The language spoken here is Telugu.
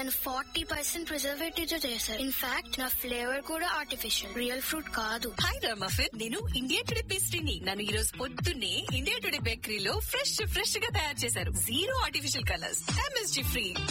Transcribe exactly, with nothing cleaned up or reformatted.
అండ్ ఫార్టీ పర్సెంట్ ప్రిజర్వేటివ్ తో చేశారు. ఇన్ఫాక్ట్ నా ఫ్లేవర్ కూడా ఆర్టిఫిషియల్, రియల్ ఫ్రూట్ కాదు. హాయ్ రామఫిన్, నేను ఇండియా టుడే పేస్ట్రీని. నన్ను ఈ రోజు పొద్దున్నే ఇండియా టుడే బేకరీలో ఫ్రెష్ ఫ్రెష్ గా తయారు చేశారు. Zero artificial colours, MSG free.